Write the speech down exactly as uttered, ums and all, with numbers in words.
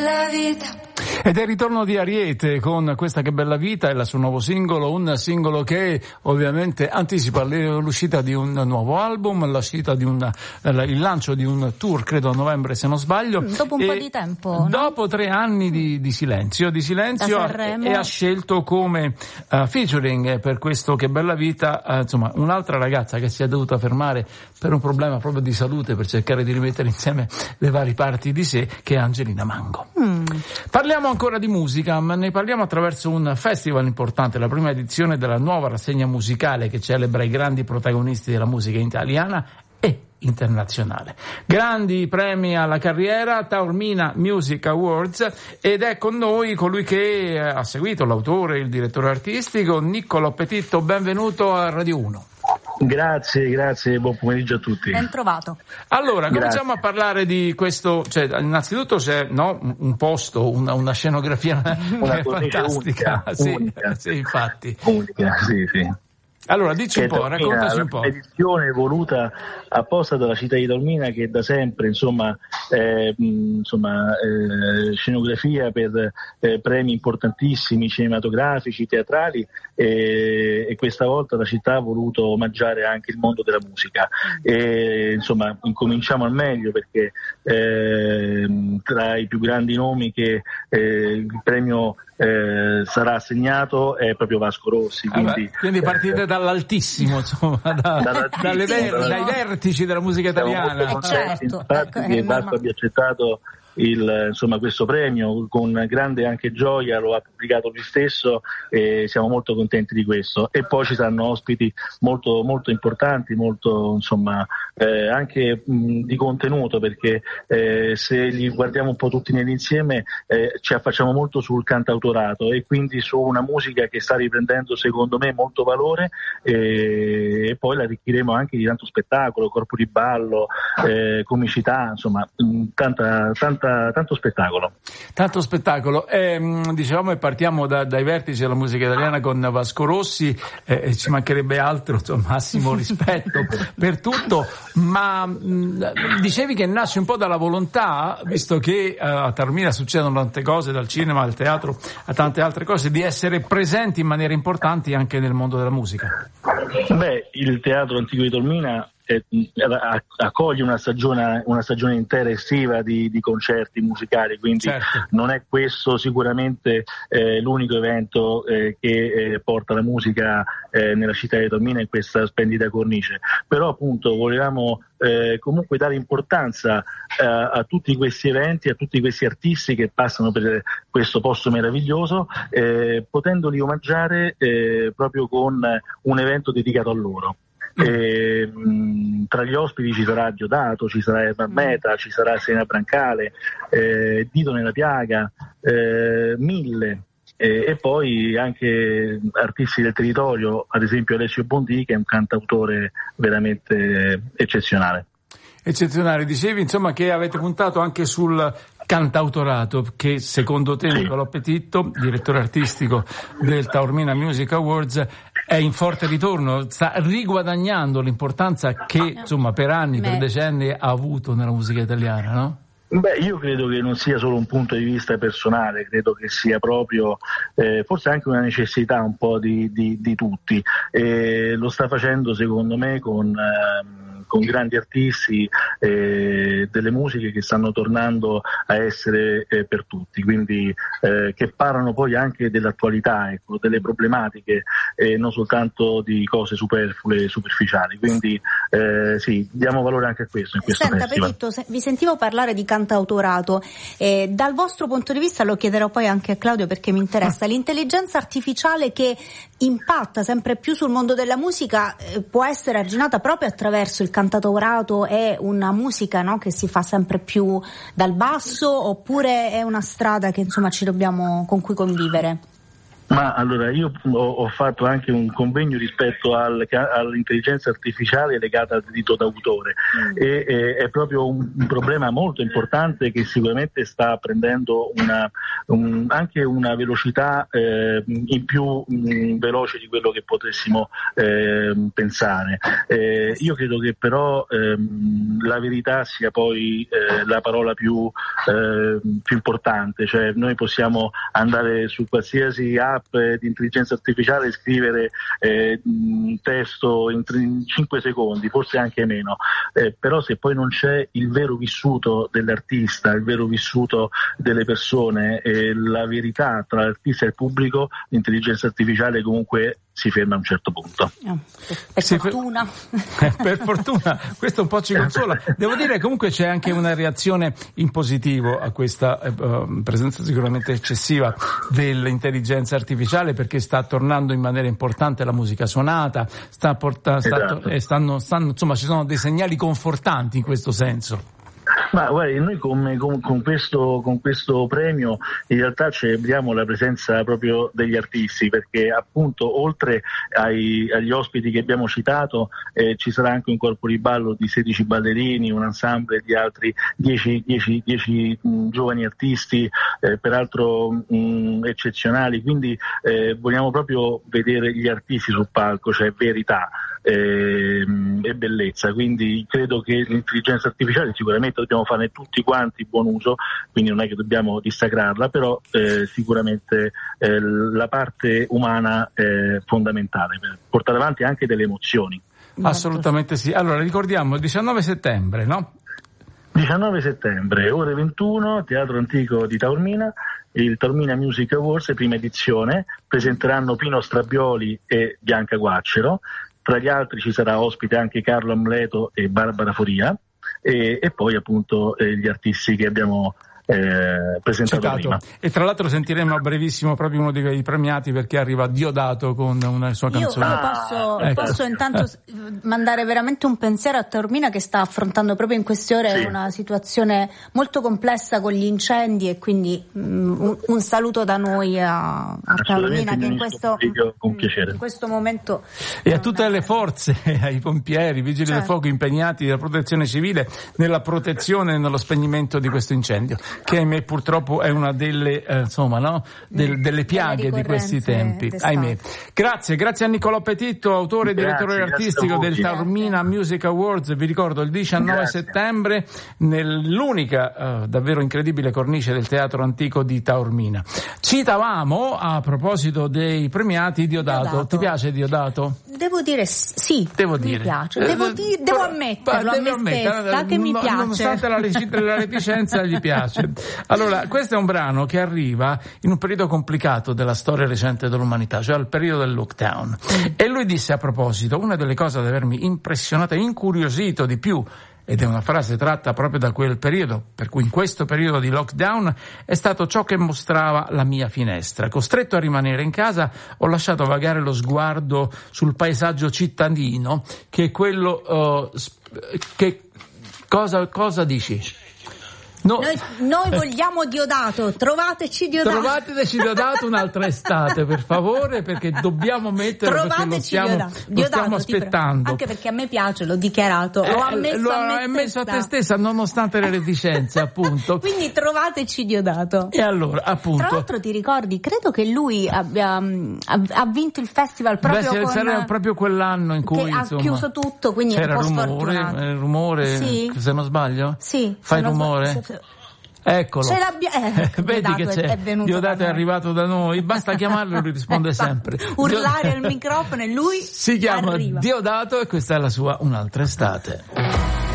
bella vita. Ed è il ritorno di Ariete con Questa che bella vita e il suo nuovo singolo, un singolo che ovviamente anticipa l'uscita di un nuovo album, l'uscita di un, il lancio di un tour, credo a novembre se non sbaglio. Dopo un e po' di tempo, no? Dopo tre anni di, di silenzio, di silenzio e, e ha scelto come uh, featuring per questo Che bella vita, uh, insomma, un'altra ragazza che si è dovuta fermare per un problema proprio di salute, per cercare di rimettere insieme le varie parti di sé, che è Angelina Mango. Mm. Parliamo ancora di musica, ma ne parliamo attraverso un festival importante, la prima edizione della nuova rassegna musicale che celebra i grandi protagonisti della musica italiana e internazionale. Grandi premi alla carriera, Taormina Music Awards, ed è con noi colui che ha seguito, l'autore, il direttore artistico, Niccolò Petitto. Benvenuto a Radio uno. Grazie, grazie, buon pomeriggio a tutti. Ben trovato. Allora, cominciamo a parlare di questo, cioè, innanzitutto c'è, no, un posto, una, una scenografia una fantastica. Unica, sì, unica. sì, infatti. Unica, sì, sì. Allora, dici un po', raccontaci un po'. Un'edizione voluta apposta dalla città di Taormina, che da sempre, insomma, eh, insomma eh, scenografia per eh, premi importantissimi cinematografici, teatrali, eh, e questa volta la città ha voluto omaggiare anche il mondo della musica. E, insomma, incominciamo al meglio, perché eh, tra i più grandi nomi che eh, il premio Eh, sarà assegnato è proprio Vasco Rossi, quindi, ah, quindi partite eh, dall'altissimo, insomma, da, dall'altissimo dalle ver- dalla, dai vertici della musica italiana. Eh, certo. Infatti, ecco, che eh, Vasco abbia accettato il, insomma, questo premio con grande anche gioia, lo ha pubblicato lui stesso e siamo molto contenti di questo. E poi ci saranno ospiti molto molto importanti, molto, insomma, eh, anche mh, di contenuto, perché eh, se li guardiamo un po' tutti nell'insieme eh, ci affacciamo molto sul cantautorato e quindi su una musica che sta riprendendo, secondo me, molto valore, e, e poi la arricchiremo anche di tanto spettacolo, corpo di ballo, eh, comicità, insomma, mh, tanta tanta tanto spettacolo. Tanto spettacolo. Eh, dicevamo e partiamo da, dai vertici della musica italiana con Vasco Rossi, eh, ci mancherebbe altro, insomma, massimo rispetto per tutto, ma mh, dicevi che nasce un po' dalla volontà, visto che uh, a Taormina succedono tante cose, dal cinema al teatro a tante altre cose, di essere presenti in maniera importante anche nel mondo della musica. Beh, il Teatro Antico di Taormina Eh, accoglie una stagione, una stagione intera estiva di, di concerti musicali, quindi certo. Non è questo sicuramente eh, l'unico evento eh, che eh, porta la musica eh, nella città di Taormina in questa splendida cornice, però appunto volevamo eh, comunque dare importanza eh, a tutti questi eventi, a tutti questi artisti che passano per questo posto meraviglioso, eh, potendoli omaggiare eh, proprio con un evento dedicato a loro. E, mh, tra gli ospiti ci sarà Diodato, ci sarà Ermal Meta, ci sarà Serena Brancale, eh, Dito nella piaga, eh, Mille, eh, e poi anche artisti del territorio, ad esempio Alessio Bondi, che è un cantautore veramente eccezionale. Eccezionale, dicevi insomma che avete puntato anche sul cantautorato, che secondo te, Niccolò Petitto, direttore artistico del Taormina Music Awards, è in forte ritorno, sta riguadagnando l'importanza che insomma per anni, per decenni ha avuto nella musica italiana, no? Beh, io credo che non sia solo un punto di vista personale, credo che sia proprio eh, forse anche una necessità un po' di, di, di tutti, e lo sta facendo secondo me con eh, con grandi artisti, eh, delle musiche che stanno tornando a essere eh, per tutti, quindi eh, che parlano poi anche dell'attualità, ecco, delle problematiche, eh, non soltanto di cose superflue e superficiali, quindi eh, sì, diamo valore anche a questo in questo Senta, festival. Petitto, se, vi sentivo parlare di cantautorato, eh, dal vostro punto di vista, lo chiederò poi anche a Claudio perché mi interessa, l'intelligenza artificiale che impatta sempre più sul mondo della musica eh, può essere arginata proprio attraverso il cantautorato? È una musica, no, che si fa sempre più dal basso, oppure è una strada che insomma ci dobbiamo con cui convivere? Ma allora io ho, ho fatto anche un convegno rispetto al, all'intelligenza artificiale legata al diritto d'autore mm. e, e è proprio un, un problema molto importante che sicuramente sta prendendo una, un, anche una velocità eh, in più mh, veloce di quello che potessimo eh, pensare. Eh, io credo che però ehm, la verità sia poi eh, la parola più, eh, più importante, cioè noi possiamo andare su qualsiasi app di intelligenza artificiale e scrivere eh, un testo in, in cinque secondi, forse anche meno, eh, però se poi non c'è il vero vissuto dell'artista, il vero vissuto delle persone e la verità tra l'artista e il pubblico, l'intelligenza artificiale comunque si ferma a un certo punto. Per si fortuna. Fe... per fortuna, questo un po' ci consola. Devo dire comunque c'è anche una reazione in positivo a questa eh, presenza sicuramente eccessiva dell'intelligenza artificiale, perché sta tornando in maniera importante la musica suonata, sta porta, sta, esatto. e stanno, stanno, insomma ci sono dei segnali confortanti in questo senso. Ma guardi, noi con, con, con, questo, con questo premio in realtà celebriamo la presenza proprio degli artisti, perché appunto oltre ai, agli ospiti che abbiamo citato eh, ci sarà anche un corpo di ballo di sedici ballerini, un ensemble di altri dieci mh, giovani artisti, eh, peraltro mh, eccezionali, quindi eh, vogliamo proprio vedere gli artisti sul palco, cioè verità e bellezza, quindi credo che l'intelligenza artificiale sicuramente dobbiamo fare tutti quanti buon uso, quindi non è che dobbiamo dissacrarla, però eh, sicuramente eh, la parte umana è fondamentale per portare avanti anche delle emozioni. Assolutamente sì. Allora ricordiamo il diciannove settembre, no? diciannove settembre, ore ventuno, Teatro Antico di Taormina, il Taormina Music Awards, prima edizione, presenteranno Pino Strabioli e Bianca Guaccero. Tra gli altri ci sarà ospite anche Carlo Amleto e Barbara Foria e, e poi appunto eh, gli artisti che abbiamo eh, presentato Citato. prima. E tra l'altro sentiremo a brevissimo proprio uno dei premiati, perché arriva Diodato con una sua canzone. Io, io posso, ah, ecco. posso intanto mandare veramente un pensiero a Taormina, che sta affrontando proprio in queste ore sì. una situazione molto complessa con gli incendi, e quindi um, un, un saluto da noi a, a Taormina, che in questo, con piacere. in questo momento e a tutte le forze, ai pompieri, vigili certo. del fuoco impegnati dalla protezione civile nella protezione e nello spegnimento di questo incendio, che ahimè purtroppo è una delle eh, insomma no Del, delle piaghe di questi tempi, ahimè. Grazie, grazie a Niccolò Petitto, autore e direttore artistico del Taormina Music Awards. Vi ricordo il diciannove grazie. settembre nell'unica uh, davvero incredibile cornice del Teatro Antico di Taormina. Citavamo a proposito dei premiati Diodato. Diodato. Ti piace Diodato? Devo dire sì, devo mi dire. piace. Devo, di, devo ammetterlo a me stessa che mi piace. Nonostante la, la reticenza gli piace. Allora, questo è un brano che arriva in un periodo complicato della storia recente dell'umanità, cioè al periodo del lockdown. E lui disse a proposito, una delle cose ad avermi impressionato e incuriosito di più, ed è una frase tratta proprio da quel periodo, per cui in questo periodo di lockdown è stato ciò che mostrava la mia finestra. Costretto a rimanere in casa, ho lasciato vagare lo sguardo sul paesaggio cittadino, che è quello uh, che cosa cosa dici? No. Noi, noi vogliamo Diodato, trovateci Diodato. Trovateci Diodato un'altra estate, per favore, perché dobbiamo metterlo, perché lo stiamo, Diodato. Lo Diodato, stiamo aspettando. Anche perché a me piace, l'ho dichiarato, eh, l'ho ammesso lo a me hai messo a te stessa, nonostante le reticenze, appunto. Quindi trovateci Diodato. E allora, appunto. Tra l'altro ti ricordi, credo che lui abbia ha vinto il festival proprio Beh, con... sarà proprio quell'anno in cui, che insomma, ha chiuso tutto, quindi c'era è un po' rumore, sfortunato. rumore, sì. se non sbaglio? Sì. Fai rumore? Sb- Eccolo. Ce eh, Vedi che c'è. È venuto Diodato è arrivato da noi, basta chiamarlo e lui risponde sempre. Urlare al microfono e lui si chiama arriva. Diodato, e questa è la sua Un'altra estate.